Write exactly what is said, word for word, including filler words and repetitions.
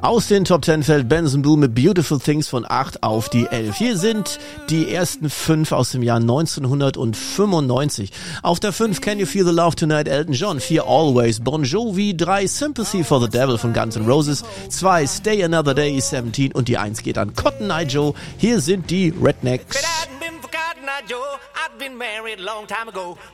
Aus den Top zehn fällt Benson Boone mit Beautiful Things von acht auf die elf. Hier sind die ersten fünf aus dem Jahr neunzehnhundertfünfundneunzig. Auf der fünf Can You Feel the Love Tonight, Elton John. vier Always, Bon Jovi. drei Sympathy for the Devil von Guns N' Roses. zwei Stay Another Day, siebzehn. Und die eins geht an Cotton Eye Joe. Hier sind die Rednecks.